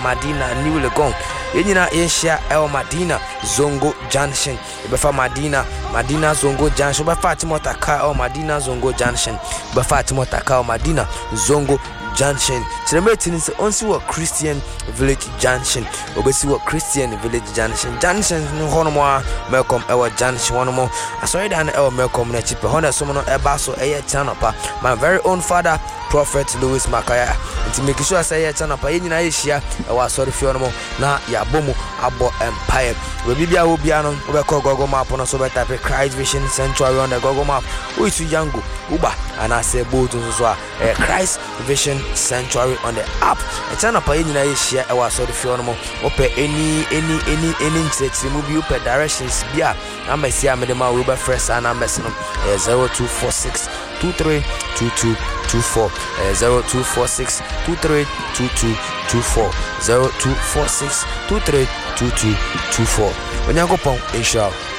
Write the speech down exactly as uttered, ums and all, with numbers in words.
Madina New Legon. Yenina Asia El Madina Zongo Junction. Befa Madina Madina Zongo Junction. Befa Timotaka El Madina Zongo Junction. Befa Timotaka El Madina Zongo Junction. Celebrating is also a Christian Village Junction. Obesi what Christian Village Junction. Junction no honomo Malcolm our Junction one more. I saw it and our Malcolm na chip Honda someone ebaso a chanapa. My very own father Prophet Louis Makaya. To make sure I say chanapa in Asia. I was sorry for no na ya bomu abo empire. We bibia will be on we call Google Map on so type Christ Vision Sanctuary on the Google Map. We to Yango Uba and I say both to Christ Vision Sanctuary on the app. A channel pa in Asia. I was sorry for no open any any any any church remove you per directions bia. Number see I made my Uber first and number zero two four six two three two two two four zero two four six two three two two two four zero two four six two three two two two four. When you go pon, inshallah.